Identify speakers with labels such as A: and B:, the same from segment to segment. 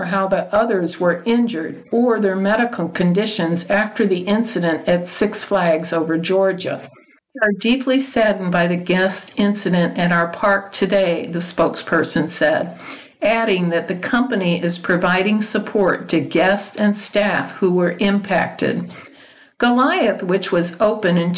A: how the others were injured or their medical conditions after the incident at Six Flags Over Georgia. We are deeply saddened by the gas incident at our park today, the spokesperson said, adding that the company is providing support to guests and staff who were impacted. Goliath, which was open in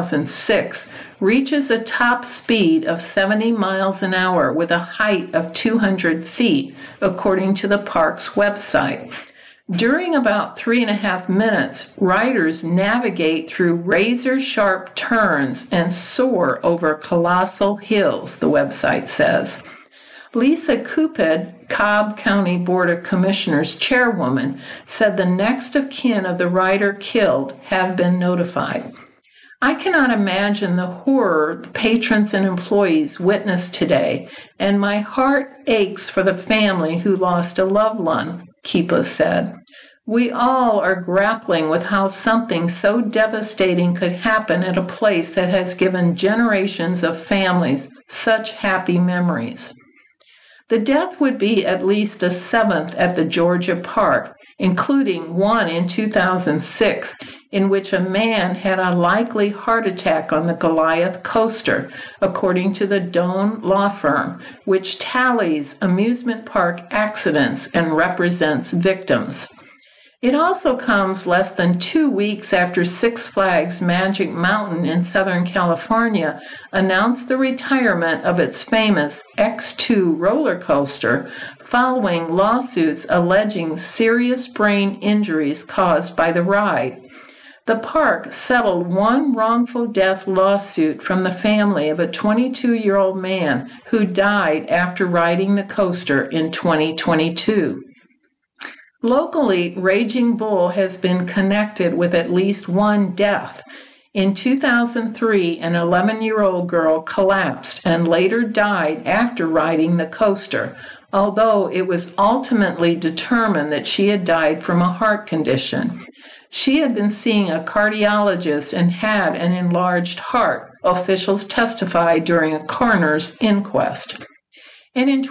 A: 2006, reaches a top speed of 70 miles an hour with a height of 200 feet, according to the park's website. During about 3.5 minutes, riders navigate through razor-sharp turns and soar over colossal hills, the website says. Lisa Cupid, Cobb County Board of Commissioners chairwoman, said the next of kin of the rider killed have been notified. I cannot imagine the horror the patrons and employees witnessed today, and my heart aches for the family who lost a loved one, Keepa said. We all are grappling with how something so devastating could happen at a place that has given generations of families such happy memories. The death would be at least the seventh at the Georgia park, including one in 2006, in which a man had a likely heart attack on the Goliath coaster, according to the Doan law firm, which tallies amusement park accidents and represents victims. It also comes less than 2 weeks after Six Flags Magic Mountain in Southern California announced the retirement of its famous X2 roller coaster following lawsuits alleging serious brain injuries caused by the ride. The park settled one wrongful death lawsuit from the family of a 22-year-old man who died after riding the coaster in 2022. Locally, Raging Bull has been connected with at least one death. In 2003, an 11-year-old girl collapsed and later died after riding the coaster, although it was ultimately determined that she had died from a heart condition. She had been seeing a cardiologist and had an enlarged heart, officials testified during a coroner's inquest. And in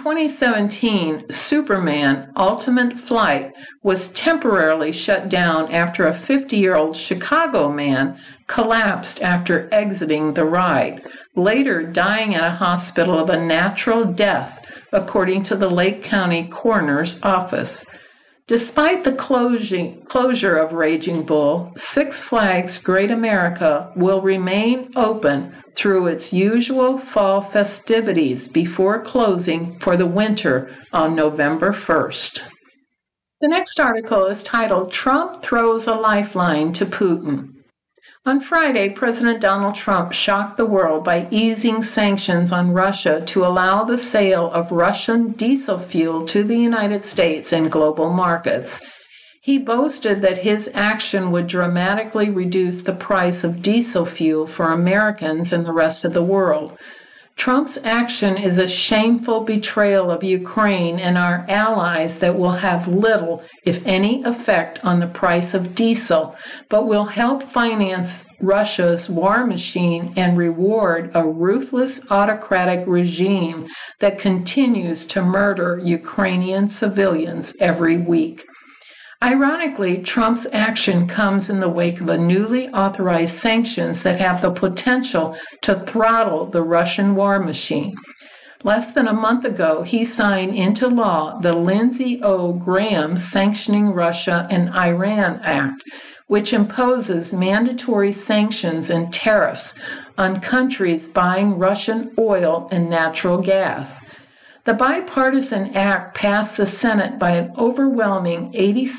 A: 2017, Superman Ultimate Flight was temporarily shut down after a 50-year-old Chicago man collapsed after exiting the ride, later dying at a hospital of a natural death, according to the Lake County Coroner's Office. Despite the closure of Raging Bull, Six Flags Great America will remain open through its usual fall festivities before closing for the winter on November 1st. The next article is titled, Trump Throws a Lifeline to Putin. On Friday, President Donald Trump shocked the world by easing sanctions on Russia to allow the sale of Russian diesel fuel to the United States and global markets. He boasted that his action would dramatically reduce the price of diesel fuel for Americans and the rest of the world. Trump's action is a shameful betrayal of Ukraine and our allies that will have little, if any, effect on the price of diesel, but will help finance Russia's war machine and reward a ruthless autocratic regime that continues to murder Ukrainian civilians every week. Ironically, Trump's action comes in the wake of a newly authorized sanctions that have the potential to throttle the Russian war machine. Less than a month ago, he signed into law the Lindsey O. Graham Sanctioning Russia and Iran Act, which imposes mandatory sanctions and tariffs on countries buying Russian oil and natural gas. The bipartisan act passed the Senate by an overwhelming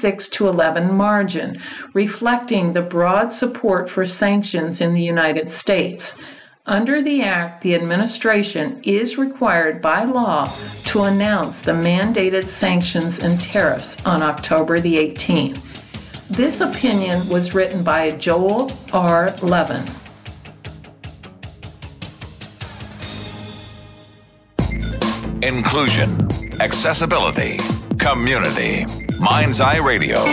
A: 86-11 margin, reflecting the broad support for sanctions in the United States. Under the act, the administration is required by law to announce the mandated sanctions and tariffs on October the 18th. This opinion was written by Joel R. Levin.
B: Inclusion, accessibility, community. Mind's Eye Radio.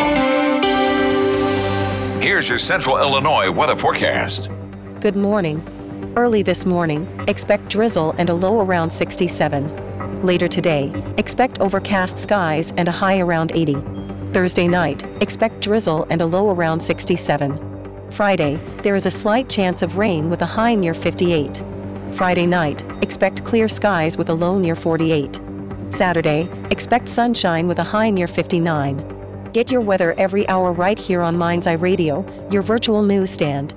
B: Here's your Central Illinois weather forecast.
C: Good morning. Early this morning, expect drizzle and a low around 67. Later today, expect overcast skies and a high around 80. Thursday night, expect drizzle and a low around 67. Friday, there is a slight chance of rain with a high near 58. Friday night, expect clear skies with a low near 48. Saturday, expect sunshine with a high near 59. Get your weather every hour right here on Mind's Eye Radio, your virtual newsstand.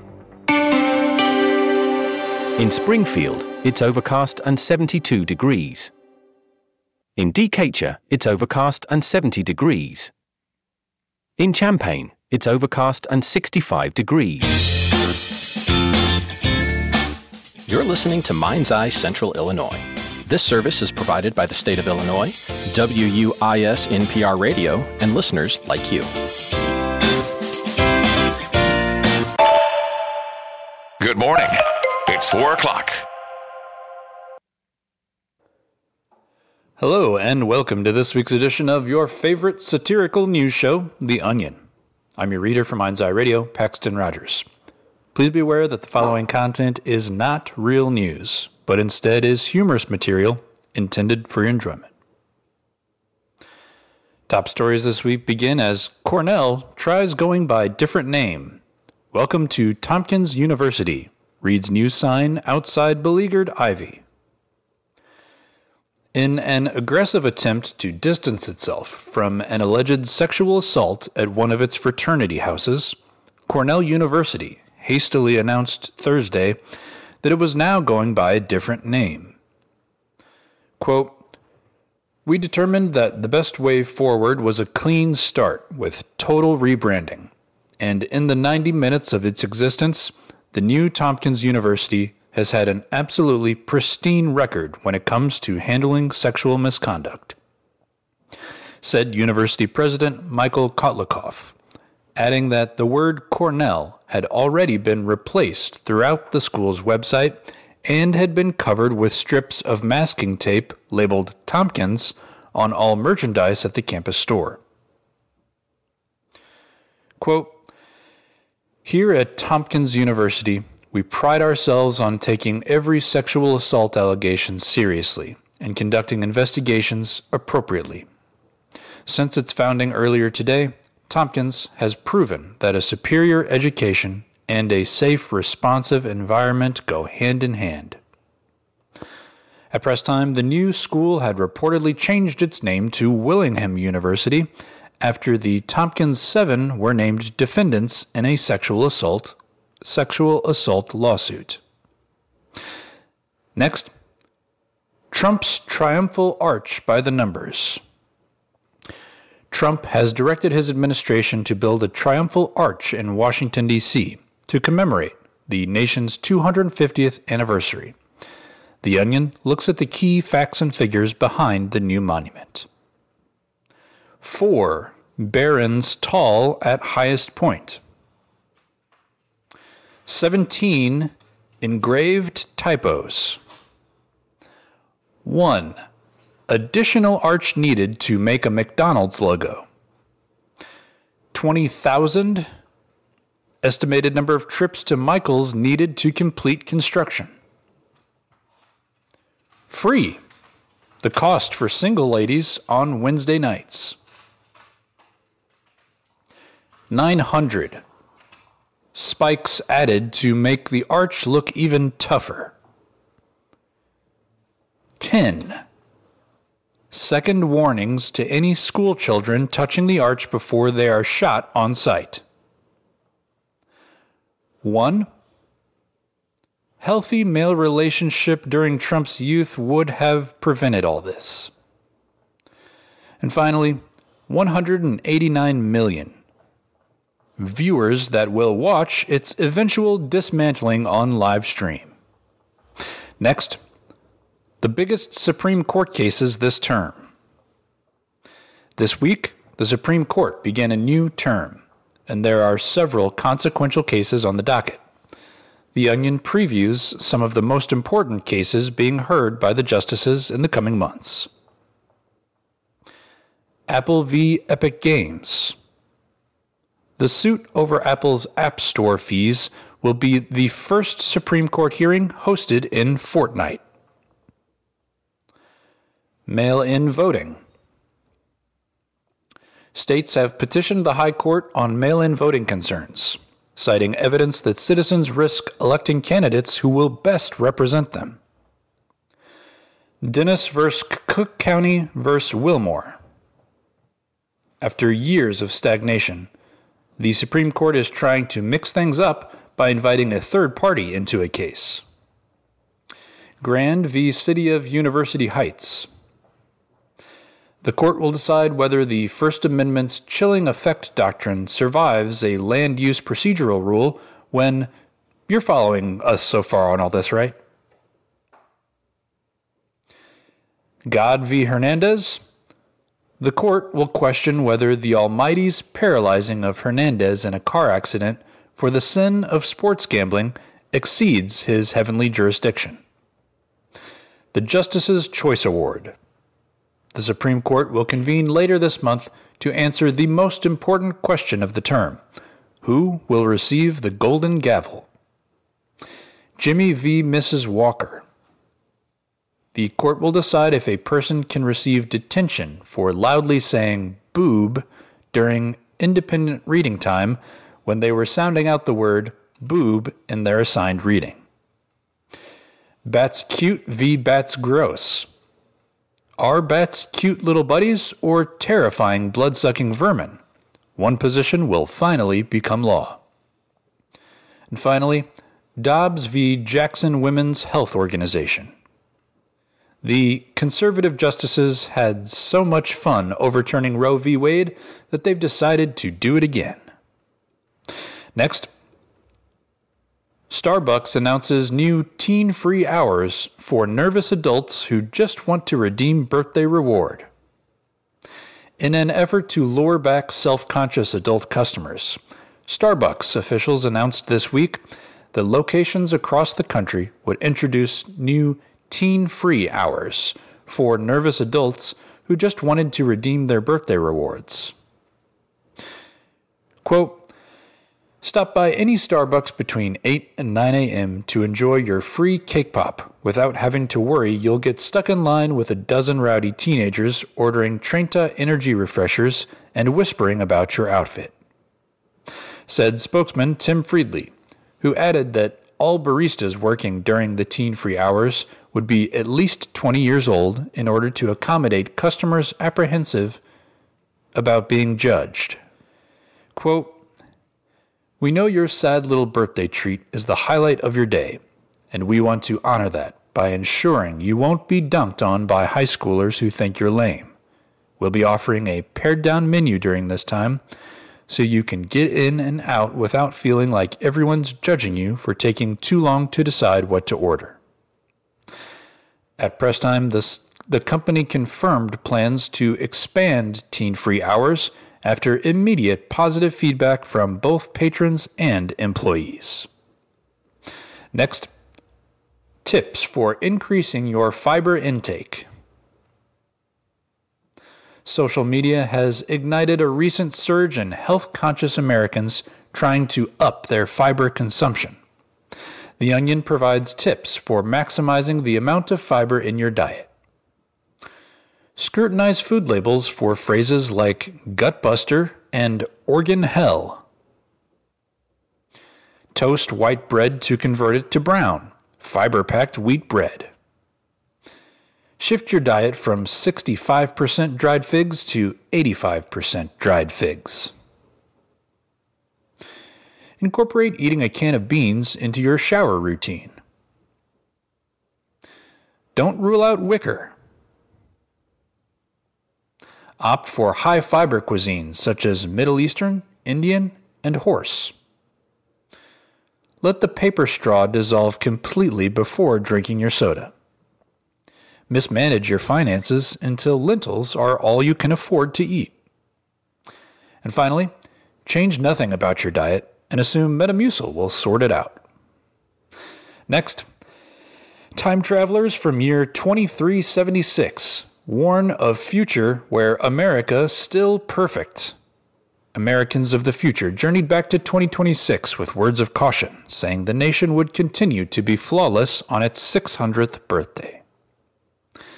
D: In Springfield, it's overcast and 72 degrees. In Decatur, it's overcast and 70 degrees. In Champaign, it's overcast and 65 degrees.
E: You're listening to Mind's Eye Central Illinois. This service is provided by the state of Illinois, WUIS NPR Radio, and listeners like you.
B: Good morning. It's 4 o'clock.
F: Hello, and welcome to this week's edition of your favorite satirical news show, The Onion. I'm your reader for Mind's Eye Radio, Paxton Rogers. Please be aware that the following content is not real news, but instead is humorous material intended for your enjoyment. Top stories this week begin as Cornell tries going by different name. Welcome to Tompkins University, reads news sign outside beleaguered Ivy. In an aggressive attempt to distance itself from an alleged sexual assault at one of its fraternity houses, Cornell University hastily announced Thursday that it was now going by a different name. Quote, "We determined that the best way forward was a clean start with total rebranding, and in the 90 minutes of its existence, the new Tompkins University has had an absolutely pristine record when it comes to handling sexual misconduct," said University President Michael Kotlikoff, adding that the word Cornell had already been replaced throughout the school's website and had been covered with strips of masking tape labeled Tompkins on all merchandise at the campus store. Quote, "Here at Tompkins University, we pride ourselves on taking every sexual assault allegation seriously and conducting investigations appropriately. Since its founding earlier today, Tompkins has proven that a superior education and a safe, responsive environment go hand in hand." At press time, the new school had reportedly changed its name to Willingham University after the Tompkins 7 were named defendants in a sexual assault lawsuit. Next, Trump's triumphal arch by the numbers. Trump has directed his administration to build a triumphal arch in Washington, D.C. to commemorate the nation's 250th anniversary. The Onion looks at the key facts and figures behind the new monument. 4 barons tall at highest point. 17 engraved typos. 1 additional arch needed to make a McDonald's logo. 20,000 estimated number of trips to Michael's needed to complete construction. Free, the cost for single ladies on Wednesday nights. 900 spikes added to make the arch look even tougher. 10 second warnings to any school children touching the arch before they are shot on sight. 1 healthy male relationship during Trump's youth would have prevented all this. And finally, 189 million viewers that will watch its eventual dismantling on live stream. Next, the biggest Supreme Court cases this term. This week, the Supreme Court began a new term, and there are several consequential cases on the docket. The Onion previews some of the most important cases being heard by the justices in the coming months. Apple v. Epic Games. The suit over Apple's App Store fees will be the first Supreme Court hearing hosted in Fortnite. Mail-in voting. States have petitioned the High Court on mail-in voting concerns, citing evidence that citizens risk electing candidates who will best represent them. Dennis vs. Cook County vs. Wilmore. After years of stagnation, the Supreme Court is trying to mix things up by inviting a third party into a case. Grand v. City of University Heights. The court will decide whether the First Amendment's chilling effect doctrine survives a land use procedural rule when you're following us so far on all this, right? God v. Hernandez. The court will question whether the Almighty's paralyzing of Hernandez in a car accident for the sin of sports gambling exceeds his heavenly jurisdiction. The Justice's Choice Award. The Supreme Court will convene later this month to answer the most important question of the term: who will receive the Golden Gavel? Jimmy v. Mrs. Walker. The court will decide if a person can receive detention for loudly saying boob during independent reading time when they were sounding out the word boob in their assigned reading. Bats cute v. Bats gross. Are bats cute little buddies or terrifying blood-sucking vermin? One position will finally become law. And finally, Dobbs v. Jackson Women's Health Organization. The conservative justices had so much fun overturning Roe v. Wade that they've decided to do it again. Next, Starbucks announces new teen-free hours for nervous adults who just want to redeem birthday reward. In an effort to lure back self-conscious adult customers, Starbucks officials announced this week that locations across the country would introduce new teen-free hours for nervous adults who just wanted to redeem their birthday rewards. Quote, stop by any Starbucks between 8 and 9 a.m. to enjoy your free cake pop without having to worry you'll get stuck in line with a dozen rowdy teenagers ordering Trenta energy refreshers and whispering about your outfit, said spokesman Tim Friedley, who added that all baristas working during the teen-free hours would be at least 20 years old in order to accommodate customers apprehensive about being judged. Quote, we know your sad little birthday treat is the highlight of your day, and we want to honor that by ensuring you won't be dunked on by high schoolers who think you're lame. We'll be offering a pared-down menu during this time, so you can get in and out without feeling like everyone's judging you for taking too long to decide what to order. At press time, the company confirmed plans to expand teen-free hours after immediate positive feedback from both patrons and employees. Next, tips for increasing your fiber intake. Social media has ignited a recent surge in health-conscious Americans trying to up their fiber consumption. The Onion provides tips for maximizing the amount of fiber in your diet. Scrutinize food labels for phrases like gutbuster and organ hell. Toast white bread to convert it to brown, fiber-packed wheat bread. Shift your diet from 65% dried figs to 85% dried figs. Incorporate eating a can of beans into your shower routine. Don't rule out wicker. Opt for high-fiber cuisines such as Middle Eastern, Indian, and horse. Let the paper straw dissolve completely before drinking your soda. Mismanage your finances until lentils are all you can afford to eat. And finally, change nothing about your diet and assume Metamucil will sort it out. Next, time travelers from year 2376 warn of future where America still perfect. Americans of the future journeyed back to 2026 with words of caution, saying the nation would continue to be flawless on its 600th birthday.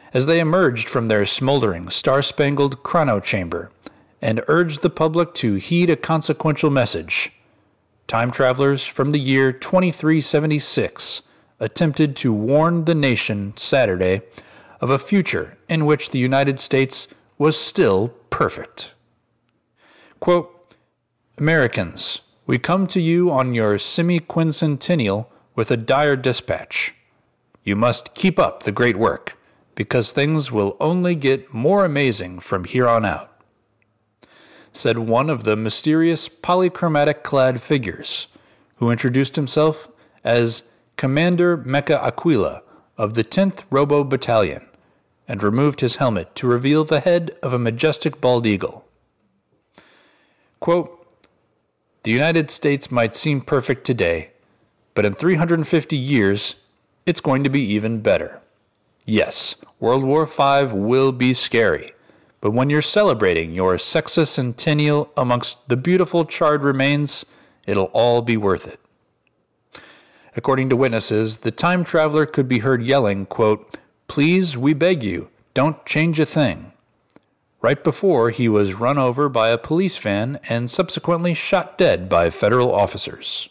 F: as they emerged from their smoldering, star-spangled chrono chamber and urged the public to heed a consequential message. Time travelers from the year 2376 attempted to warn the nation Saturday of a future in which the United States was still perfect. Quote, Americans, we come to you on your semi-quincentennial with a dire dispatch. You must keep up the great work, because things will only get more amazing from here on out, said one of the mysterious polychromatic-clad figures, who introduced himself as Commander Mecca Aquila of the 10th Robo Battalion, and removed his helmet to reveal the head of a majestic bald eagle. Quote, the United States might seem perfect today, but in 350 years, it's going to be even better. Yes, World War V will be scary, but when you're celebrating your sexacentennial amongst the beautiful charred remains, it'll all be worth it. According to witnesses, the time traveler could be heard yelling, quote, please, we beg you, don't change a thing, right before he was run over by a police van and subsequently shot dead by federal officers.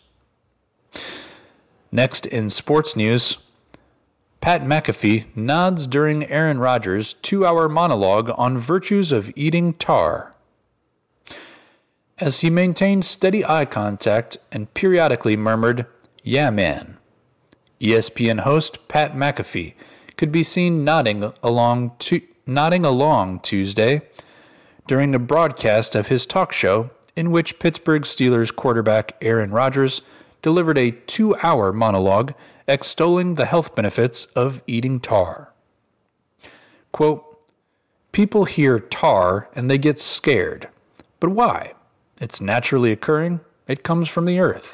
F: Next in sports news, Pat McAfee nods during Aaron Rodgers' 2-hour monologue on virtues of eating tar. As he maintained steady eye contact and periodically murmured, yeah man, ESPN host Pat McAfee could be seen nodding along Tuesday during a broadcast of his talk show in which Pittsburgh Steelers quarterback Aaron Rodgers delivered a 2-hour monologue extolling the health benefits of eating tar. Quote, people hear tar and they get scared. But why? It's naturally occurring. It comes from the earth,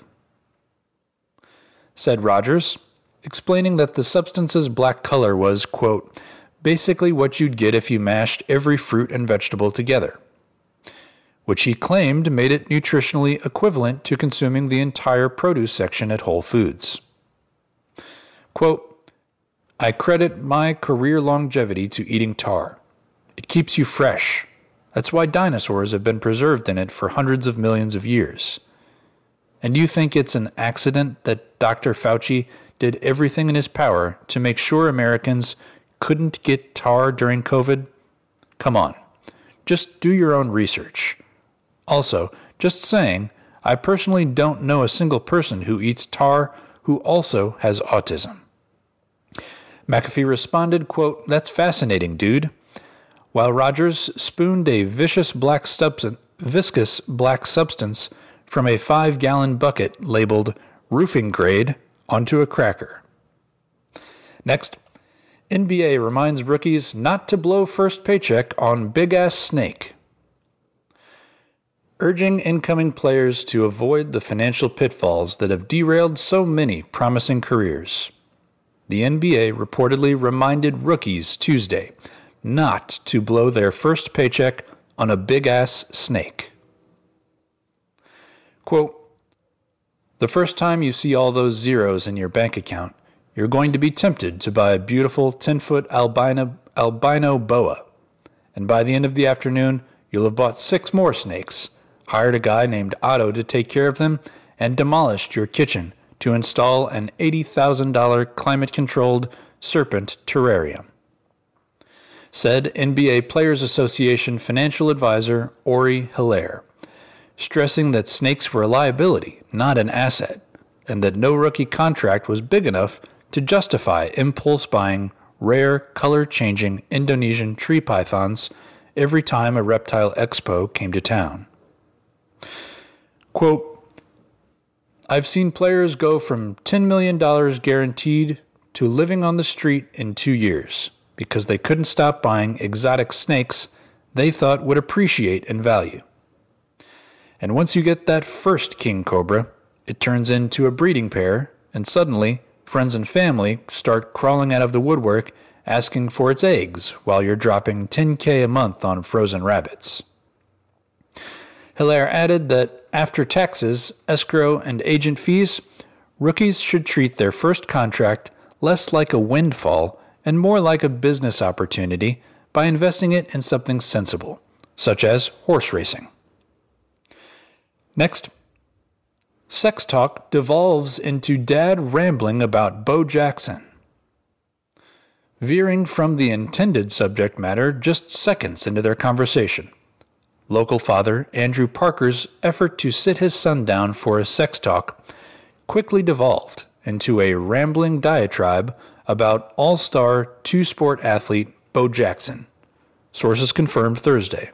F: said Rodgers, explaining that the substance's black color was, quote, basically what you'd get if you mashed every fruit and vegetable together, which he claimed made it nutritionally equivalent to consuming the entire produce section at Whole Foods. Quote, I credit my career longevity to eating tar. It keeps you fresh. That's why dinosaurs have been preserved in it for hundreds of millions of years. And you think it's an accident that Dr. Fauci did everything in his power to make sure Americans couldn't get tar during COVID? Come on, just do your own research. Also, just saying, I personally don't know a single person who eats tar who also has autism. McAfee responded, quote, that's fascinating, dude. While Rodgers spooned a viscous black substance from a 5-gallon bucket labeled roofing grade onto a cracker. Next, NBA reminds rookies not to blow first paycheck on big-ass snake, urging incoming players to avoid the financial pitfalls that have derailed so many promising careers. The NBA reportedly reminded rookies Tuesday not to blow their first paycheck on a big-ass snake. Quote, the first time you see all those zeros in your bank account, you're going to be tempted to buy a beautiful 10-foot albino boa. And by the end of the afternoon, you'll have bought 6 more snakes, hired a guy named Otto to take care of them, and demolished your kitchen to install an $80,000 climate-controlled serpent terrarium, said NBA Players Association financial advisor Ori Hilaire, stressing that snakes were a liability, not an asset, and that no rookie contract was big enough to justify impulse buying rare, color-changing Indonesian tree pythons every time a reptile expo came to town. Quote, I've seen players go from $10 million guaranteed to living on the street in 2 years because they couldn't stop buying exotic snakes they thought would appreciate in value. And once you get that first king cobra, it turns into a breeding pair, and suddenly friends and family start crawling out of the woodwork asking for its eggs while you're dropping $10K a month on frozen rabbits. Hilaire added that after taxes, escrow, and agent fees, rookies should treat their first contract less like a windfall and more like a business opportunity by investing it in something sensible, such as horse racing. Next, sex talk devolves into dad rambling about Bo Jackson, veering from the intended subject matter just seconds into their conversation. Local father Andrew Parker's effort to sit his son down for a sex talk quickly devolved into a rambling diatribe about all-star two-sport athlete Bo Jackson. Sources confirmed Thursday.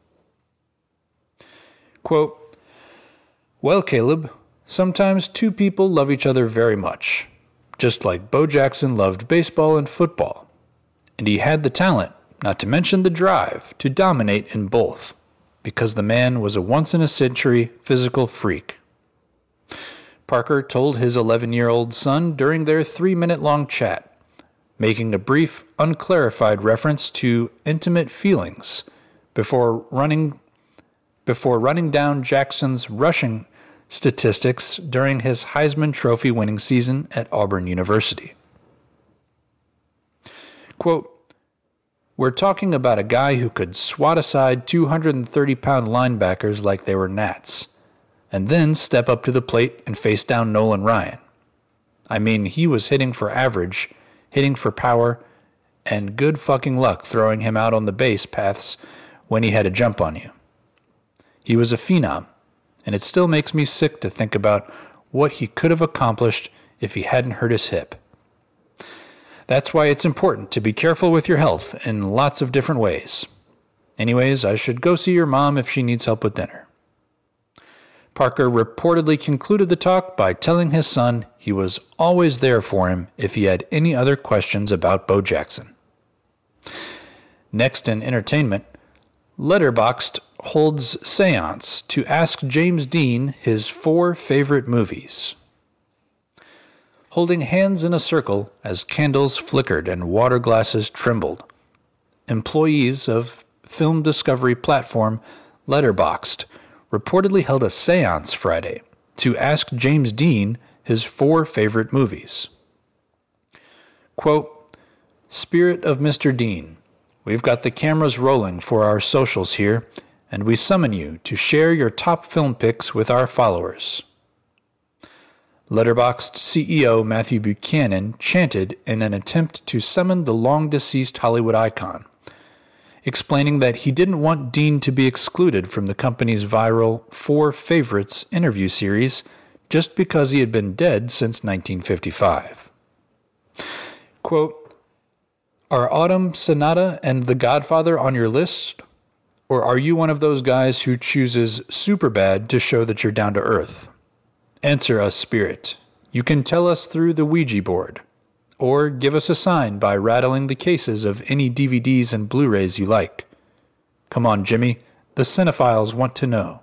F: Quote, "Well, Caleb, sometimes two people love each other very much, just like Bo Jackson loved baseball and football. And he had the talent, not to mention the drive, to dominate in both, because the man was a once-in-a-century physical freak." Parker told his 11-year-old son during their 3-minute-long chat, making a brief, unclarified reference to intimate feelings before running down Jackson's rushing statistics during his Heisman Trophy winning season at Auburn University. Quote, "We're talking about a guy who could swat aside 230-pound linebackers like they were gnats, and then step up to the plate and face down Nolan Ryan. I mean, he was hitting for average, hitting for power, and good fucking luck throwing him out on the base paths when he had a jump on you. He was a phenom, and it still makes me sick to think about what he could have accomplished if he hadn't hurt his hip. That's why it's important to be careful with your health in lots of different ways. Anyways, I should go see your mom if she needs help with dinner." Parker reportedly concluded the talk by telling his son he was always there for him if he had any other questions about Bo Jackson. Next in entertainment, Letterboxd holds seance to ask James Dean his 4 favorite movies. Holding hands in a circle as candles flickered and water glasses trembled, employees of film discovery platform Letterboxd reportedly held a seance Friday to ask James Dean his 4 favorite movies. Quote, "Spirit of Mr. Dean, we've got the cameras rolling for our socials here, and we summon you to share your top film picks with our followers." Letterboxd CEO Matthew Buchanan chanted in an attempt to summon the long-deceased Hollywood icon, explaining that he didn't want Dean to be excluded from the company's viral 4 Favorites interview series just because he had been dead since 1955. Quote, "Are Autumn Sonata and The Godfather on your list? Or are you one of those guys who chooses Superbad to show that you're down to earth? Answer us, Spirit. You can tell us through the Ouija board. Or give us a sign by rattling the cases of any DVDs and Blu-rays you like. Come on, Jimmy. The cinephiles want to know."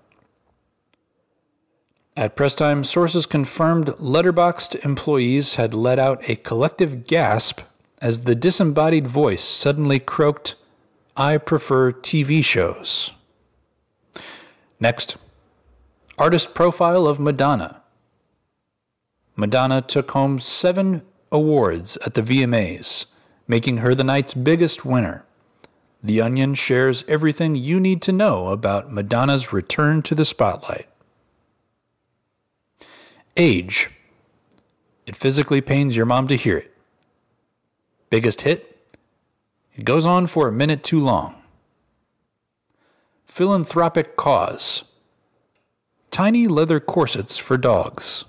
F: At press time, sources confirmed Letterboxd employees had let out a collective gasp as the disembodied voice suddenly croaked, "I prefer TV shows." Next, artist profile of Madonna. Madonna took home 7 awards at the VMAs, making her the night's biggest winner. The Onion shares everything you need to know about Madonna's return to the spotlight. Age. It physically pains your mom to hear it. Biggest hit? It goes on for a minute too long. Philanthropic cause. Tiny leather corsets for dogs.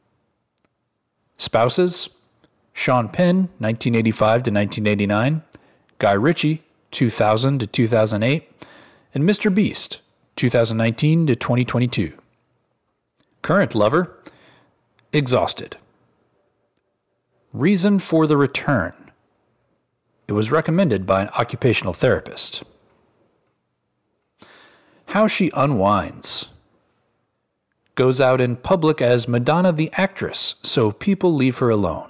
F: Spouses. Sean Penn, 1985 to 1989, Guy Ritchie, 2000 to 2008, and Mr. Beast, 2019 to 2022. Current lover, exhausted. Reason for the return. It was recommended by an occupational therapist. How she unwinds. Goes out in public as Madonna the actress, so people leave her alone.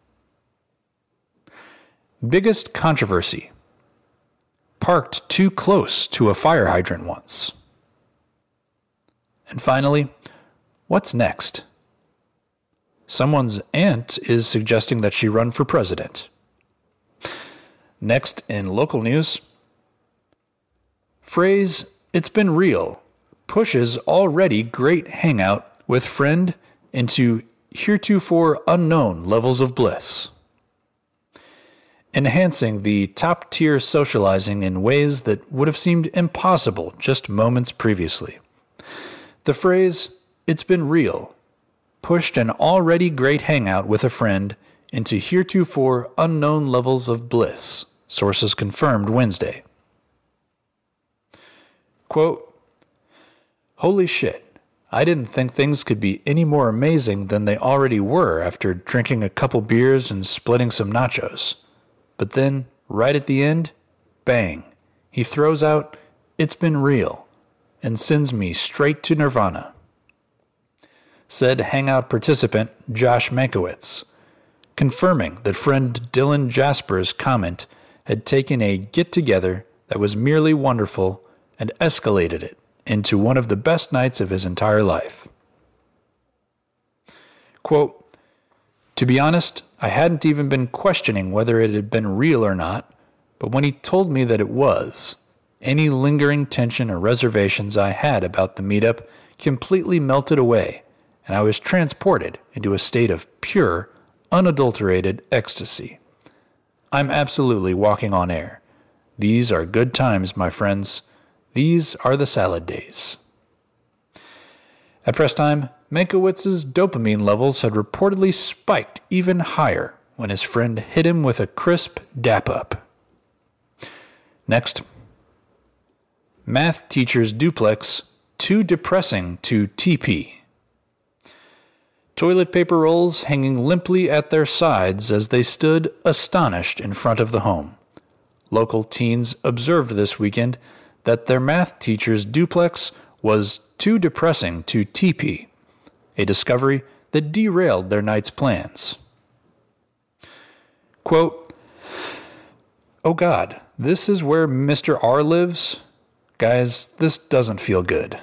F: Biggest controversy. Parked too close to a fire hydrant once. And finally, what's next? Someone's aunt is suggesting that she run for president. Next, in local news, phrase, "It's been real," pushes already great hangout with friend into heretofore unknown levels of bliss, enhancing the top-tier socializing in ways that would have seemed impossible just moments previously. The phrase, "It's been real," pushed an already great hangout with a friend into heretofore unknown levels of bliss, sources confirmed Wednesday. Quote, "Holy shit. I didn't think things could be any more amazing than they already were after drinking a couple beers and splitting some nachos. But then, right at the end, bang, he throws out, 'It's been real,' and sends me straight to nirvana," said hangout participant Josh Mankiewicz, confirming that friend Dylan Jasper's comment had taken a get-together that was merely wonderful and escalated it into one of the best nights of his entire life. Quote, "To be honest, I hadn't even been questioning whether it had been real or not, but when he told me that it was, any lingering tension or reservations I had about the meetup completely melted away, and I was transported into a state of pure, unadulterated ecstasy. I'm absolutely walking on air. These are good times, my friends. These are the salad days." At press time, Mankiewicz's dopamine levels had reportedly spiked even higher when his friend hit him with a crisp dap-up. Next, math teacher's duplex, too depressing to TP. Toilet paper rolls hanging limply at their sides as they stood astonished in front of the home. Local teens observed this weekend that their math teacher's duplex was too depressing to TP, a discovery that derailed their night's plans. Quote, "Oh God, this is where Mr. R lives? Guys, this doesn't feel good,"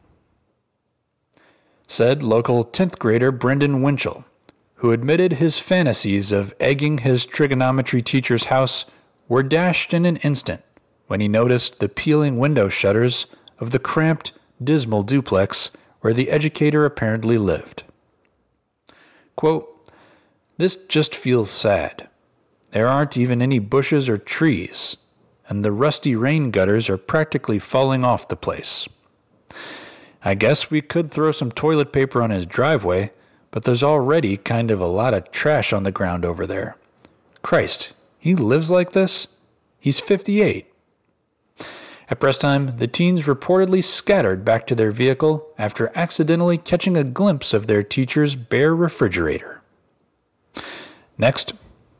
F: said local 10th grader Brendan Winchell, who admitted his fantasies of egging his trigonometry teacher's house were dashed in an instant when he noticed the peeling window shutters of the cramped, dismal duplex where the educator apparently lived. Quote, "This just feels sad. There aren't even any bushes or trees, and the rusty rain gutters are practically falling off the place. I guess we could throw some toilet paper on his driveway, but there's already kind of a lot of trash on the ground over there. Christ, he lives like this? He's 58. At press time, the teens reportedly scattered back to their vehicle after accidentally catching a glimpse of their teacher's bare refrigerator. Next,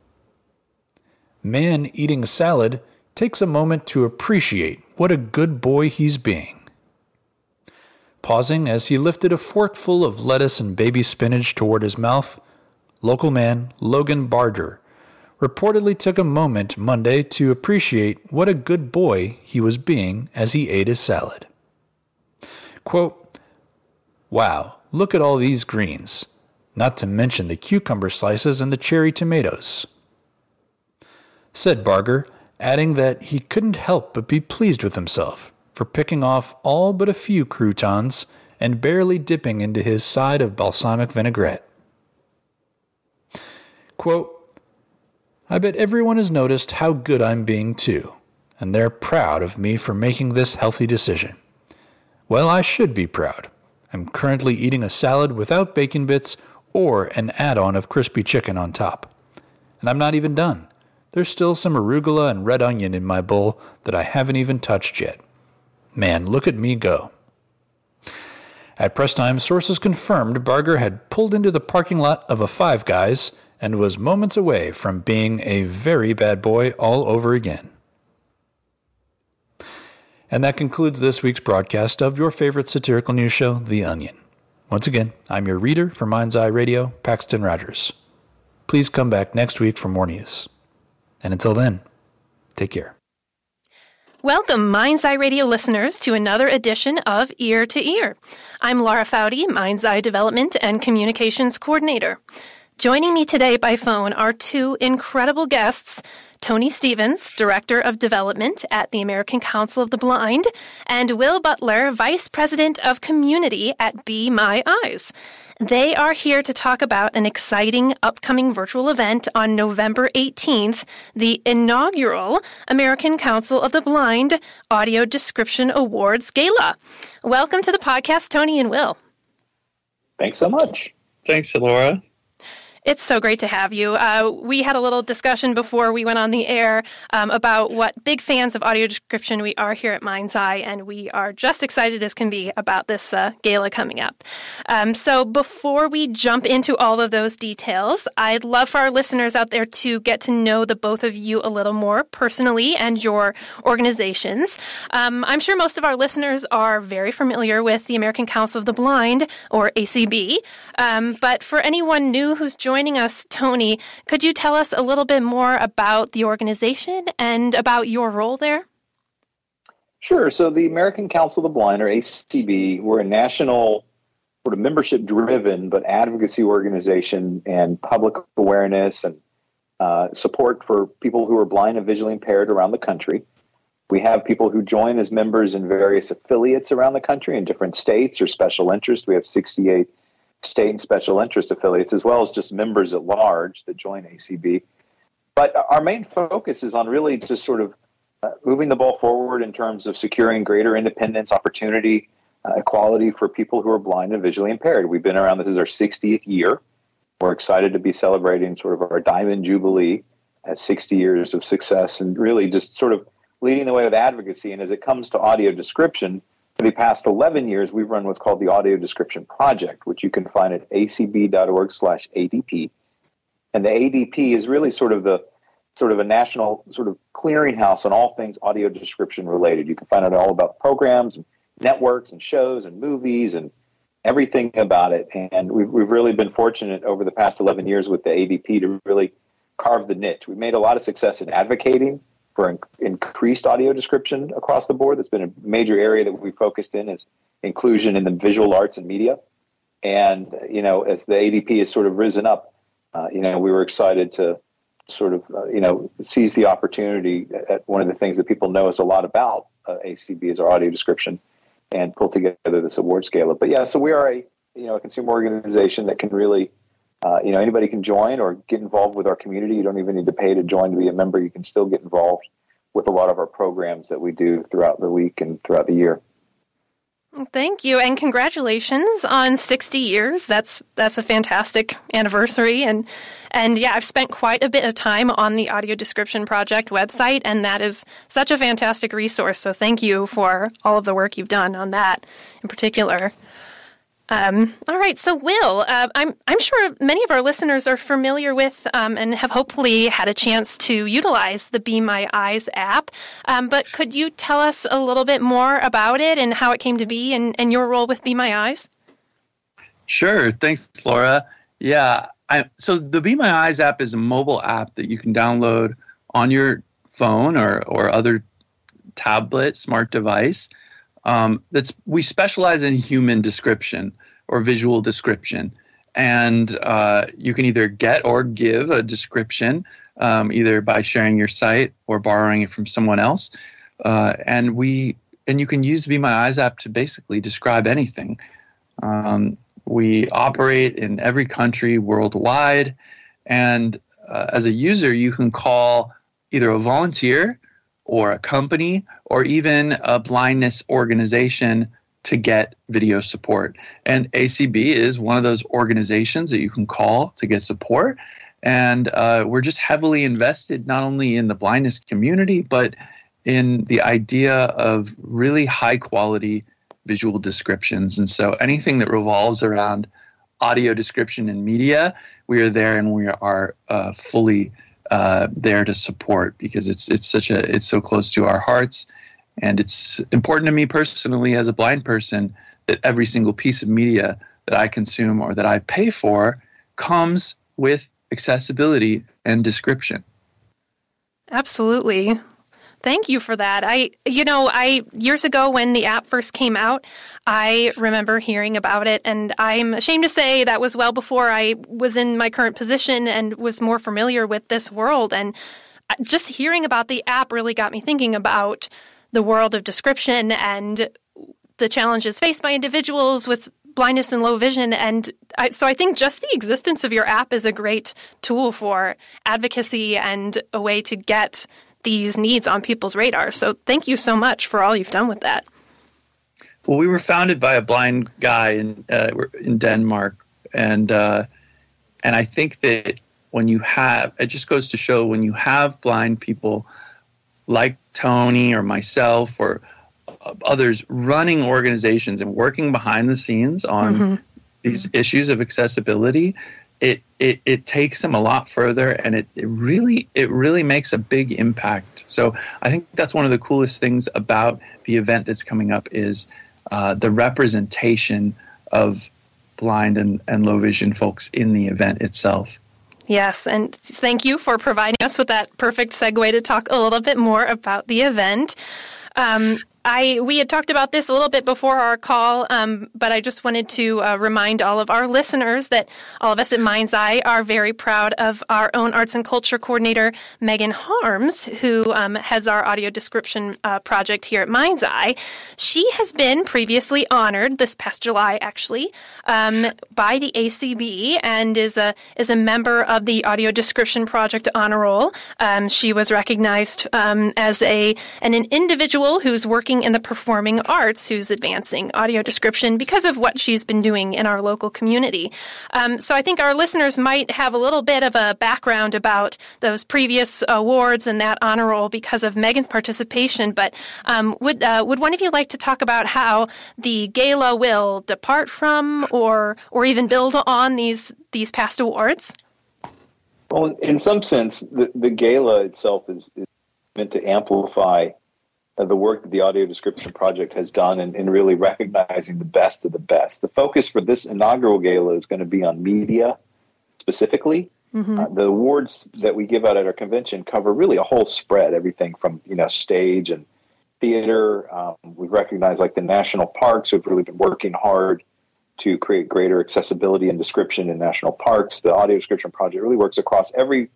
F: man eating salad takes a moment to appreciate what a good boy he's being. Pausing as he lifted a forkful of lettuce and baby spinach toward his mouth, local man Logan Barger reportedly took a moment Monday to appreciate what a good boy he was being as he ate his salad. Quote, "Wow, look at all these greens, not to mention the cucumber slices and the cherry tomatoes," said Barger, adding that he couldn't help but be pleased with himself for picking off all but a few croutons and barely dipping into his side of balsamic vinaigrette. Quote, "I bet everyone has noticed how good I'm being too, and they're proud of me for making this healthy decision. Well, I should be proud. I'm currently eating a salad without bacon bits or an add-on of crispy chicken on top. And I'm not even done. There's still some arugula and red onion in my bowl that I haven't even touched yet. Man, look at me go." At press time, sources confirmed Barger had pulled into the parking lot of a Five Guys and was moments away from being a very bad boy all over again. And that concludes this week's broadcast of your favorite satirical news show, The Onion. Once again, I'm your reader for Mind's Eye Radio, Paxton Rogers. Please come back next week for more news. And until then, take care.
G: Welcome, Mind's Eye Radio listeners, to another edition of Ear to Ear. I'm Laura Foudy, Mind's Eye Development and Communications Coordinator. Joining me today by phone are two incredible guests, Tony Stevens, Director of Development at the American Council of the Blind, and Will Butler, Vice President of Community at Be My Eyes. They are here to talk about an exciting upcoming virtual event on November 18th, the inaugural American Council of the Blind Audio Description Awards Gala. Welcome to the podcast, Tony and Will.
H: Thanks so much.
I: Thanks, Laura.
G: It's so great to have you. We had a little discussion before we went on the air about what big fans of audio description we are here at Mind's Eye, and we are just excited as can be about this gala coming up. So before we jump into all of those details, I'd love for our listeners out there to get to know the both of you a little more personally and your organizations. I'm sure most of our listeners are very familiar with the American Council of the Blind, or ACB, but for anyone new who's joining us, Tony, could you tell us a little bit more about the organization and about your role there?
H: Sure. So the American Council of the Blind, or ACB, we're a national sort of membership-driven but advocacy organization and public awareness and support for people who are blind and visually impaired around the country. We have people who join as members in various affiliates around the country in different states or special interests. We have 68 state and special interest affiliates, as well as just members at large that join ACB. But our main focus is on really just sort of moving the ball forward in terms of securing greater independence, opportunity, equality for people who are blind and visually impaired. We've been around, this is our 60th year. We're excited to be celebrating sort of our Diamond Jubilee at 60 years of success and really just sort of leading the way with advocacy. And as it comes to audio description, for the past 11 years, we've run what's called the Audio Description Project, which you can find at acb.org/ADP. And the ADP is really sort of a national sort of clearinghouse on all things audio description related. You can find out all about programs and networks and shows and movies and everything about it. And we've really been fortunate over the past 11 years with the ADP to really carve the niche. We've made a lot of success in advocating for increased audio description across the board. That's been a major area that we focused in, is inclusion in the visual arts and media. And, as the ADP has sort of risen up, we were excited to sort of, seize the opportunity at one of the things that people know us a lot about, ACB, is our audio description, and pull together this awards gala. But yeah, so we are a consumer organization that can really, anybody can join or get involved with our community. You don't even need to pay to join to be a member. You can still get involved with a lot of our programs that we do throughout the week and throughout the year.
G: Thank you, and congratulations on 60 years. That's a fantastic anniversary, and yeah, I've spent quite a bit of time on the Audio Description Project website, and that is such a fantastic resource. So thank you for all of the work you've done on that in particular. All right, so Will, I'm sure many of our listeners are familiar with and have hopefully had a chance to utilize the Be My Eyes app, but could you tell us a little bit more about it and how it came to be and your role with Be My Eyes?
I: Sure, thanks, Laura. Yeah, so the Be My Eyes app is a mobile app that you can download on your phone or other tablet, smart device. We specialize in human description or visual description, and you can either get or give a description either by sharing your site or borrowing it from someone else, and you can use the Be My Eyes app to basically describe anything. We operate in every country worldwide, and as a user, you can call either a volunteer or a company, or even a blindness organization to get video support. And ACB is one of those organizations that you can call to get support. And we're just heavily invested not only in the blindness community, but in the idea of really high quality visual descriptions. And so anything that revolves around audio description and media, we are there, and we are fully there to support, because it's so close to our hearts, and it's important to me personally as a blind person that every single piece of media that I consume or that I pay for comes with accessibility and description.
G: Absolutely. Thank you for that. I years ago when the app first came out, I remember hearing about it, and I'm ashamed to say that was well before I was in my current position and was more familiar with this world. And just hearing about the app really got me thinking about the world of description and the challenges faced by individuals with blindness and low vision. And so I think just the existence of your app is a great tool for advocacy and a way to get these needs on people's radar. So thank you so much for all you've done with that.
I: Well, we were founded by a blind guy in Denmark, and I think that when you have, it just goes to show when you have blind people like Tony or myself or others running organizations and working behind the scenes on these issues of accessibility, it takes them a lot further, and it really makes a big impact. So I think that's one of the coolest things about the event that's coming up is the representation of blind and low vision folks in the event itself.
G: Yes, and thank you for providing us with that perfect segue to talk a little bit more about the event. We had talked about this a little bit before our call, but I just wanted to remind all of our listeners that all of us at Mind's Eye are very proud of our own arts and culture coordinator, Megan Harms, who heads our audio description project here at Mind's Eye. She has been previously honored this past July, actually, by the ACB and is a member of the Audio Description Project Honor Roll. She was recognized as an individual who's working in the performing arts who's advancing audio description because of what she's been doing in our local community. So I think our listeners might have a little bit of a background about those previous awards and that honor roll because of Megan's participation. But would one of you like to talk about how the gala will depart from or even build on these past awards?
H: Well, in some sense, the gala itself is meant to amplify the work that the Audio Description Project has done in really recognizing the best of the best. The focus for this inaugural gala is going to be on media specifically. The awards that we give out at our convention cover really a whole spread, everything from stage and theater. We've recognized like the national parks who've really been working hard to create greater accessibility and description in national parks. The Audio Description Project really works across every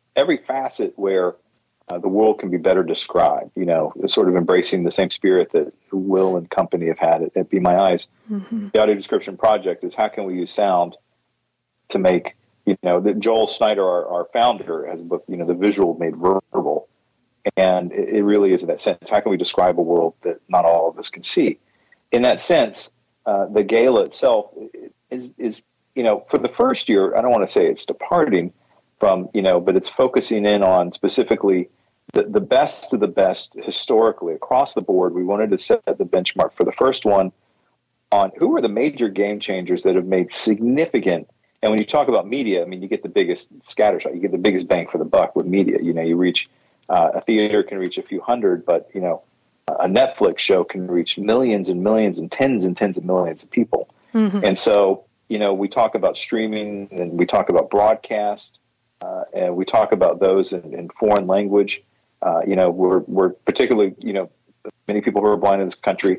H: facet where the world can be better described, sort of embracing the same spirit that Will and company have had at Be My Eyes. The Audio Description Project is how can we use sound to make, Joel Snyder, our founder, has a book, The Visual Made Verbal. And it really is in that sense. How can we describe a world that not all of us can see? In that sense, the gala itself is for the first year, I don't want to say it's departing from, but it's focusing in on specifically the best of the best historically across the board. We wanted to set the benchmark for the first one on who are the major game changers that have made significant. And when you talk about media, you get the biggest scattershot, you get the biggest bang for the buck with media. You reach a theater can reach a few hundred, but a Netflix show can reach millions and millions and tens of millions of people. And so, we talk about streaming and we talk about broadcast. And we talk about those in foreign language. We're particularly, many people who are blind in this country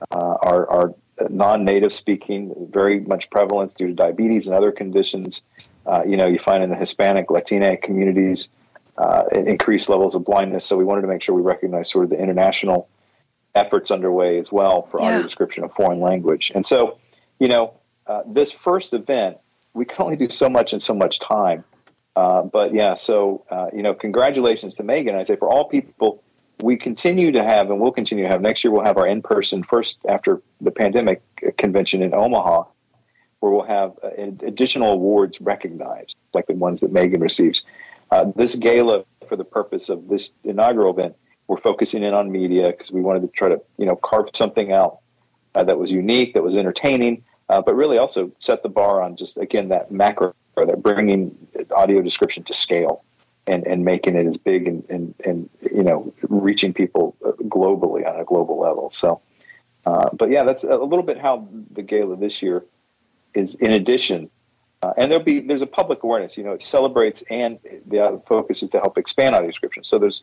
H: are non-native speaking, very much prevalence due to diabetes and other conditions. You find in the Hispanic, Latina communities increased levels of blindness. So we wanted to make sure we recognize sort of the international efforts underway as well for audio description of foreign language. And so, this first event, we can only do so much in so much time. Congratulations to Megan. I say for all people, we continue to have, and we'll continue to have, next year we'll have our in-person, first after the pandemic convention in Omaha, where we'll have additional awards recognized, like the ones that Megan receives. This gala, for the purpose of this inaugural event, we're focusing in on media because we wanted to try to, carve something out that was unique, that was entertaining, but really also set the bar on just, again, that macro, or that bringing audio description to scale and making it as big and reaching people globally on a global level. So, that's a little bit how the gala this year is. In addition, and there's a public awareness. It celebrates, and the focus is to help expand audio description. So there's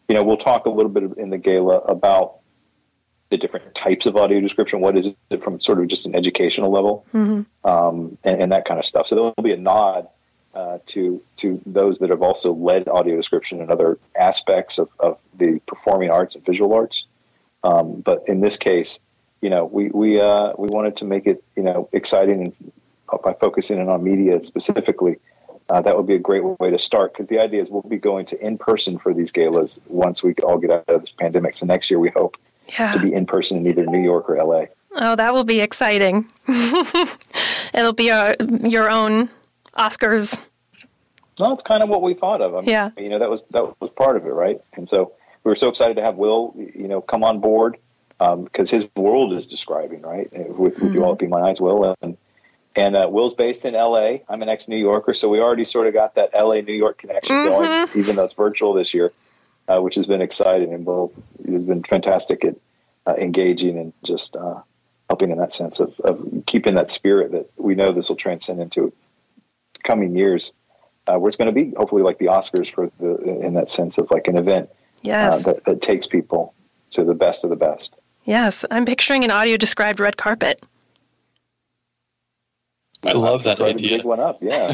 H: we'll talk a little bit in the gala about the different types of audio description. What is it from sort of just an educational level, and that kind of stuff. So there will be a nod to those that have also led audio description in other aspects of the performing arts and visual arts. But in this case, we wanted to make it exciting, and by focusing in on media specifically, that would be a great way to start, because the idea is we'll be going to in person for these galas once we all get out of this pandemic. So next year we hope to be in person in either New York or LA. Oh,
G: that will be exciting. It'll be your own Oscars.
H: Well, it's kind of what we thought of. That was part of it, right? And so we were so excited to have Will, come on board, because his world is describing, right? With you all, Be My Eyes, Will, and Will's based in L.A. I'm an ex-New Yorker, so we already sort of got that L.A.-New York connection going, even though it's virtual this year, which has been exciting. And Will has been fantastic at engaging and just helping in that sense of keeping that spirit that we know this will transcend into coming years, where it's going to be hopefully like the Oscars in that sense of like an event that takes people to the best of the best.
G: Yes, I'm picturing an audio-described red carpet.
I: I love that idea.
H: Big one up, yeah.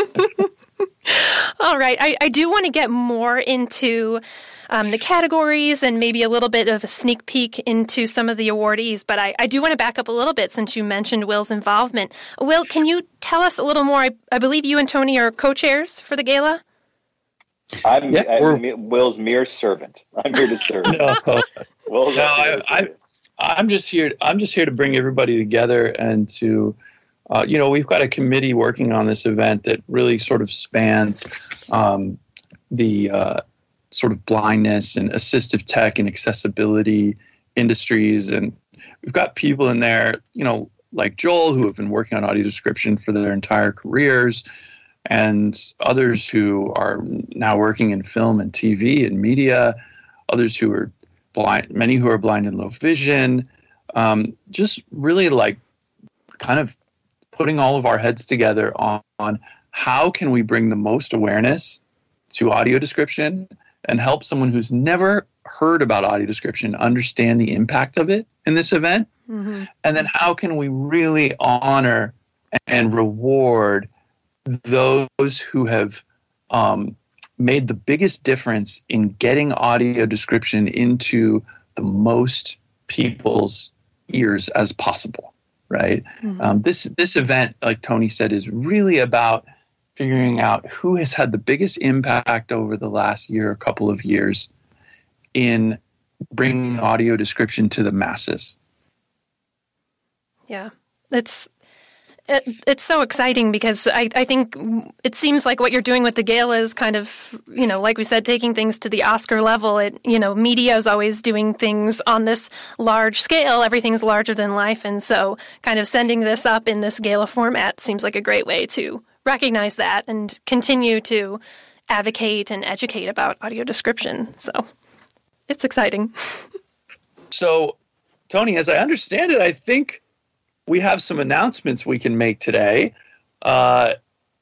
G: All right, I do want to get more into the categories and maybe a little bit of a sneak peek into some of the awardees, but I do want to back up a little bit since you mentioned Will's involvement. Will, can you tell us a little more? I believe you and Tony are co-chairs for the gala?
H: I'm Will's mere servant. I'm here to serve.
I: I'm just here to bring everybody together and to we've got a committee working on this event that really sort of spans the sort of blindness and assistive tech and accessibility industries. And we've got people in there, like Joel, who have been working on audio description for their entire careers, and others who are now working in film and TV and media, others who are blind, many who are blind and low vision, just really like kind of putting all of our heads together on how can we bring the most awareness to audio description and help someone who's never heard about audio description understand the impact of it in this event. And then how can we really honor and reward those who have made the biggest difference in getting audio description into the most people's ears as possible. Right. This event, like Tony said, is really about figuring out who has had the biggest impact over the last year, a couple of years, in bringing audio description to the masses.
G: Yeah, it's so exciting because I think it seems like what you're doing with the gala is kind of, like we said, taking things to the Oscar level. Media is always doing things on this large scale. Everything's larger than life. And so kind of sending this up in this gala format seems like a great way to recognize that and continue to advocate and educate about audio description. So it's exciting.
I: So, Tony, as I understand it, I think we have some announcements we can make today. And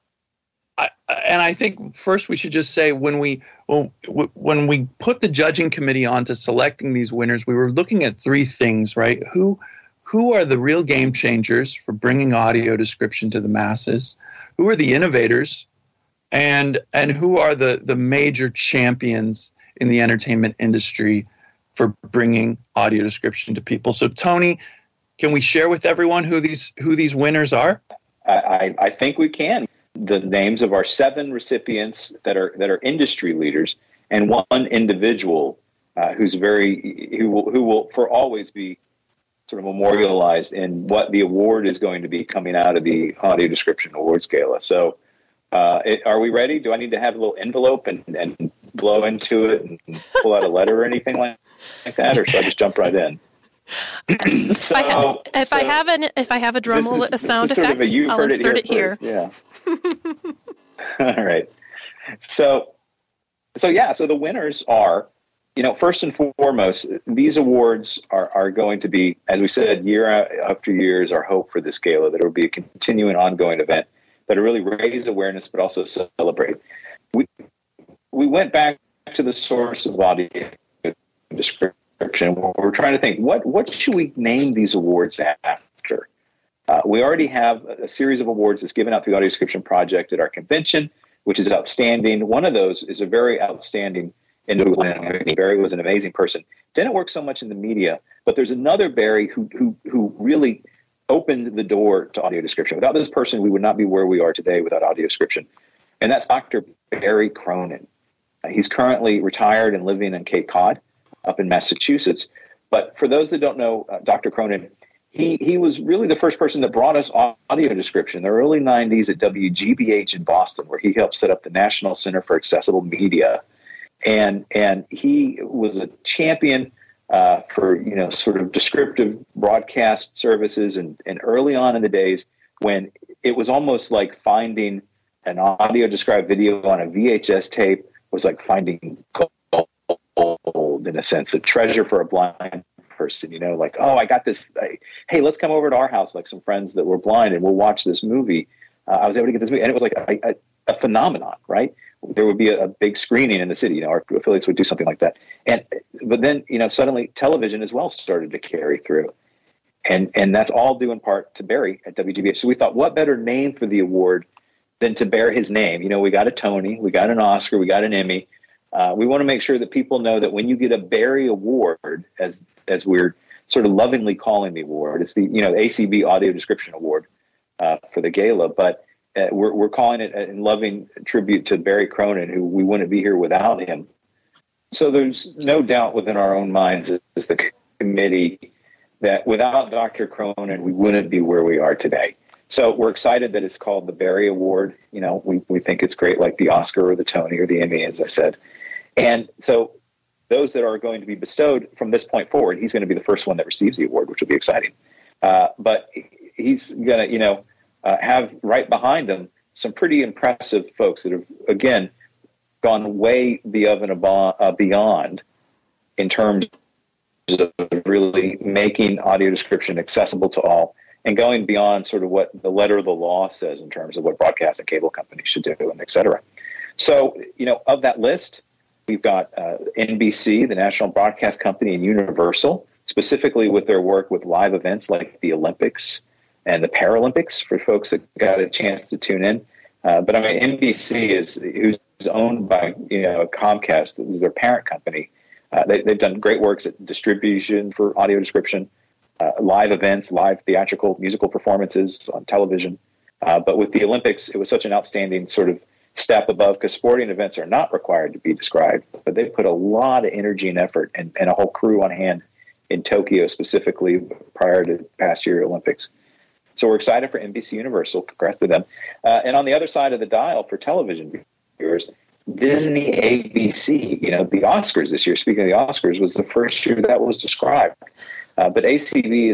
I: I think first we should just say when we put the judging committee on to selecting these winners, we were looking at three things, right? Who are the real game changers for bringing audio description to the masses? Who are the innovators? And who are the major champions in the entertainment industry for bringing audio description to people? So, Tony, can we share with everyone who these winners are?
H: I think we can. The names of our 7 recipients that are industry leaders, and one individual who will for always be sort of memorialized in what the award is going to be coming out of the Audio Description Awards Gala. So, are we ready? Do I need to have a little envelope and blow into it and pull out a letter or anything like that, or should I just jump right in?
G: If I have a drum roll, a sound effect, I'll insert it here.
H: Yeah. All right. So the winners are, first and foremost, these awards are going to be, as we said, year after year is our hope for this gala, that it will be a continuing, ongoing event that will really raise awareness, but also celebrate. We went back to the source of audio description. We're trying to think, what should we name these awards after? We already have a series of awards that's given out through the Audio Description Project at our convention, which is outstanding. One of those is a very outstanding individual. Barry was an amazing person. Didn't work so much in the media, but there's another Barry who really opened the door to audio description. Without this person, we would not be where we are today without audio description. And that's Dr. Barry Cronin. He's currently retired and living in Cape Cod up in Massachusetts. But for those that don't know Dr. Cronin, he was really the first person that brought us audio description in the early 90s at WGBH in Boston, where he helped set up the National Center for Accessible Media. And he was a champion for, sort of descriptive broadcast services. And early on in the days when it was almost like finding an audio described video on a VHS tape was like finding gold, in a sense, a treasure for a blind person, like, oh, I got this. Hey, let's come over to our house, like some friends that were blind, and we'll watch this movie. I was able to get this movie, and it was like a phenomenon, right? There would be a big screening in the city. Our affiliates would do something like that. But then, suddenly television as well started to carry through. And that's all due in part to Barry at WGBH. So we thought, what better name for the award than to bear his name? We got a Tony, we got an Oscar, we got an Emmy. We want to make sure that people know that when you get a Barry Award, as we're sort of lovingly calling the award, it's the ACB Audio Description Award for the gala, but we're calling it in loving tribute to Barry Cronin, who we wouldn't be here without him. So there's no doubt within our own minds as the committee that without Dr. Cronin, we wouldn't be where we are today. So we're excited that it's called the Barry Award. We think it's great, like the Oscar or the Tony or the Emmy, as I said. And so those that are going to be bestowed from this point forward, he's going to be the first one that receives the award, which will be exciting. But he's going to, have right behind him some pretty impressive folks that have, again, gone way beyond in terms of really making audio description accessible to all and going beyond sort of what the letter of the law says in terms of what broadcast and cable companies should do, and et cetera. So, of that list, we've got NBC, the national broadcast company, and Universal, specifically with their work with live events like the Olympics and the Paralympics for folks that got a chance to tune in. But NBC who's owned by Comcast, this is their parent company. They've done great works at distribution for audio description, live events, live theatrical musical performances on television. But with the Olympics, it was such an outstanding sort of step above, because sporting events are not required to be described, but they put a lot of energy and effort and a whole crew on hand in Tokyo specifically prior to the past year Olympics. So we're excited for NBC Universal. Congrats to them. And on the other side of the dial for television viewers, Disney ABC, the Oscars this year, speaking of the Oscars, was the first year that was described. But ABC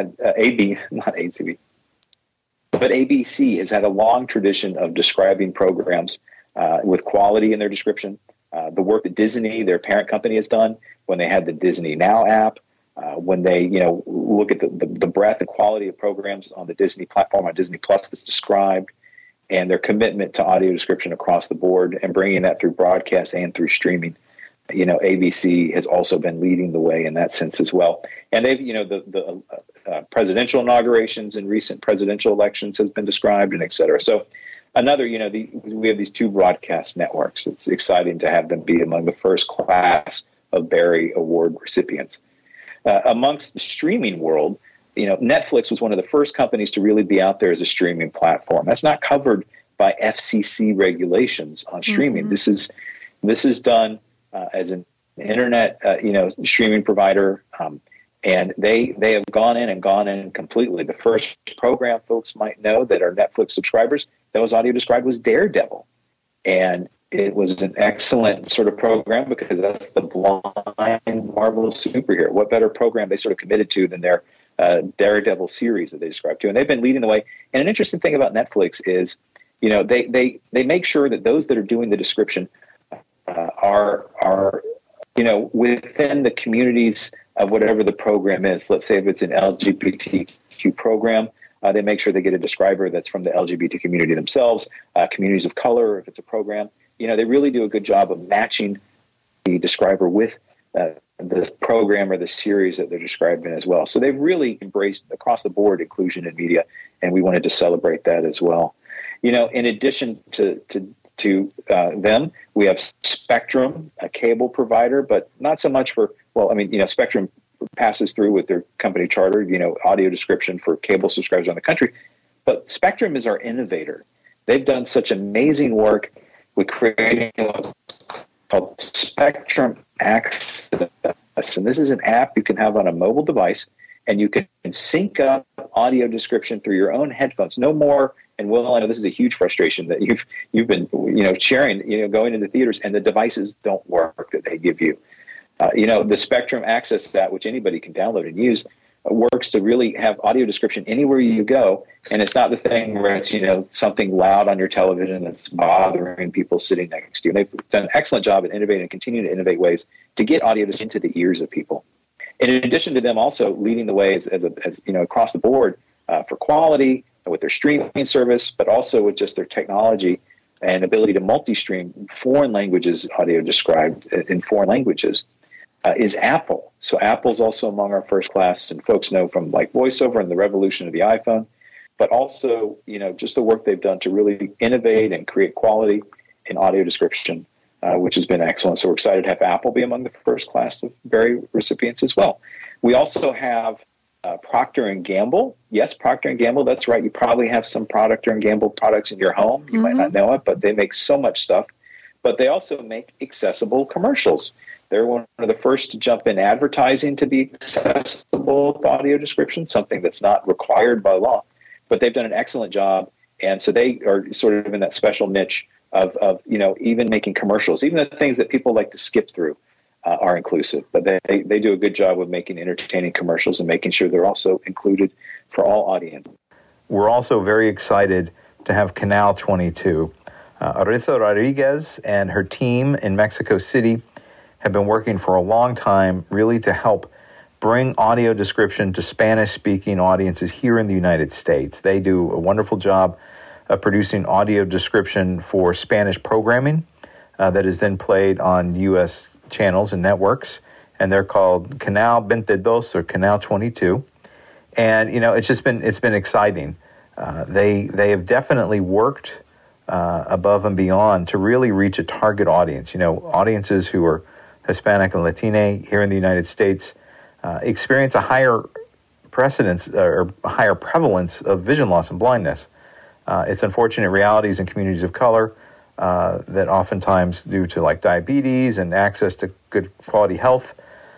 H: has had a long tradition of describing programs with quality in their description. The work that Disney, their parent company, has done when they had the Disney Now app, when they look at the breadth and quality of programs on the Disney platform, on Disney Plus, that's described, and their commitment to audio description across the board and bringing that through broadcast and through streaming. ABC has also been leading the way in that sense as well. And they've, the presidential inaugurations and recent presidential elections has been described, and et cetera. So another, we have these two broadcast networks. It's exciting to have them be among the first class of Barry Award recipients. Amongst the streaming world, Netflix was one of the first companies to really be out there as a streaming platform. That's not covered by FCC regulations on streaming. Mm-hmm. This is done as an internet, streaming provider, and they have gone in completely. The first program folks might know that are Netflix subscribers that was audio described was Daredevil, and it was an excellent sort of program because that's the blind Marvel superhero. What better program they sort of committed to than their Daredevil series that they described to, and they've been leading the way. And an interesting thing about Netflix is, they make sure that those that are doing the description are within the communities of whatever the program is. Let's say if it's an LGBTQ program, they make sure they get a describer that's from the LGBT community themselves, communities of color, if it's a program. They really do a good job of matching describer with the program or the series that they're described in as well. So they've really embraced across the board inclusion in media, and we wanted to celebrate that as well. In addition to them, we have Spectrum, a cable provider, but not so much for, Spectrum passes through with their company charter, audio description for cable subscribers around the country. But Spectrum is our innovator. They've done such amazing work with creating what's called Spectrum Access. And this is an app you can have on a mobile device, and you can sync up audio description through your own headphones. No more. And Will, I know this is a huge frustration that you've been sharing, going into theaters, and the devices don't work that they give you. The Spectrum Access app, which anybody can download and use, works to really have audio description anywhere you go. And it's not the thing where it's, something loud on your television that's bothering people sitting next to you. And they've done an excellent job at innovating and continue to innovate ways to get audio into the ears of people. In addition to them also leading the way as across the board for quality with their streaming service, but also with just their technology and ability to multi-stream foreign languages, audio described in foreign languages, is Apple. So Apple's also among our first class, and folks know from like VoiceOver and the revolution of the iPhone, but also, just the work they've done to really innovate and create quality in audio description, which has been excellent. So we're excited to have Apple be among the first class of Barry recipients as well. We also have Procter & Gamble. Yes, Procter & Gamble, that's right. You probably have some Procter & Gamble products in your home. You might not know it, but they make so much stuff. But they also make accessible commercials. They're one of the first to jump in advertising to be accessible with audio description, something that's not required by law. But they've done an excellent job. And so they are sort of in that special niche of even making commercials. Even the things that people like to skip through are inclusive. But they do a good job of making entertaining commercials and making sure they're also included for all audiences.
J: We're also very excited to have Canal 22. Arisa Rodriguez and her team in Mexico City have been working for a long time really to help bring audio description to Spanish-speaking audiences here in the United States. They do a wonderful job of producing audio description for Spanish programming that is then played on U.S. channels and networks, and they're called Canal 22 or Canal 22. And, it's been exciting. They have definitely worked above and beyond to really reach a target audience. Audiences who are Hispanic and Latina here in the United States experience a higher prevalence of vision loss and blindness. It's unfortunate realities in communities of color that oftentimes due to like diabetes and access to good quality health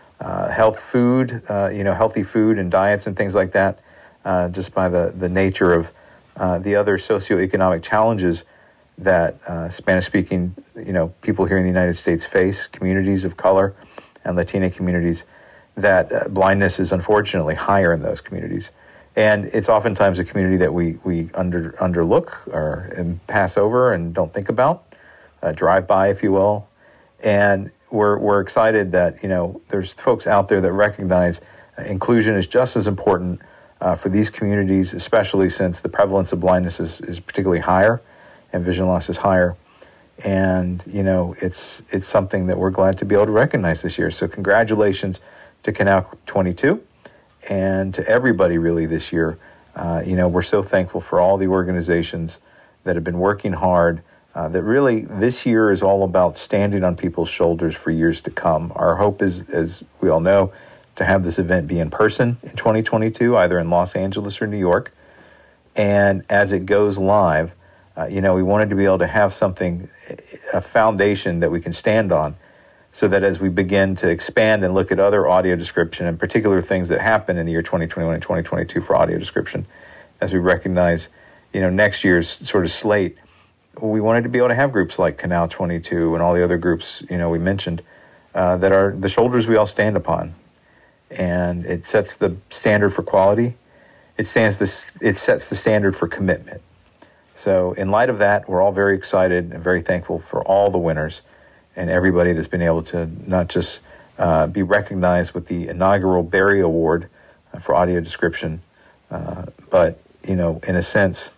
J: food, healthy food and diets and things like that, just by the nature of the other socioeconomic challenges that Spanish-speaking, people here in the United States face, communities of color and Latina communities, that blindness is unfortunately higher in those communities. And it's oftentimes a community that we underlook or pass over and don't think about, drive by, if you will. And we're excited that, there's folks out there that recognize inclusion is just as important for these communities, especially since the prevalence of blindness is particularly higher and vision loss is higher. And, it's something that we're glad to be able to recognize this year. So congratulations to Canal 22 and to everybody really this year. We're so thankful for all the organizations that have been working hard, that really this year is all about standing on people's shoulders for years to come. Our hope is, as we all know, to have this event be in person in 2022, either in Los Angeles or New York. And as it goes live, we wanted to be able to have something, a foundation that we can stand on, so that as we begin to expand and look at other audio description and particular things that happen in the year 2021 and 2022 for audio description, as we recognize, next year's sort of slate, we wanted to be able to have groups like Canal 22 and all the other groups, we mentioned, that are the shoulders we all stand upon. And it sets the standard for quality. It sets the standard for commitment. So in light of that, we're all very excited and very thankful for all the winners and everybody that's been able to not just be recognized with the inaugural Barry Award for audio description, but, in a sense,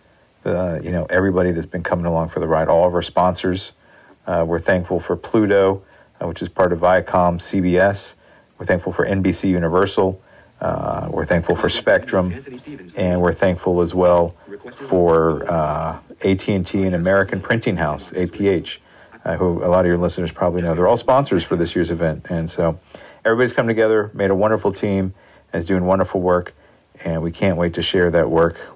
J: everybody that's been coming along for the ride, all of our sponsors. We're thankful for Pluto, which is part of Viacom CBS. We're thankful for NBC Universal. We're thankful for Spectrum, and we're thankful as well for AT&T and American Printing House, APH, who a lot of your listeners probably know. They're all sponsors for this year's event, and so everybody's come together, made a wonderful team, and is doing wonderful work, and we can't wait to share that work